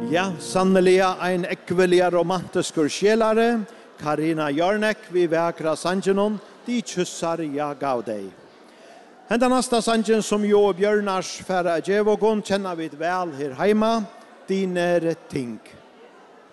Ja, sannelig en ekvelig romantisk sjelare, Karina Jarnek, vi väkra sangenon, de kyssar jag gav dig. Henda nästa sangen som jo Björnars färra djevogon känner vi väl här hemma, diner ting.